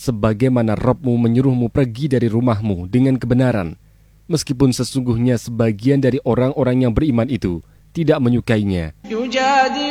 sebagaimana Rabb-mu menyuruhmu pergi dari rumahmu dengan kebenaran, meskipun sesungguhnya sebagian dari orang-orang yang beriman itu tidak menyukainya.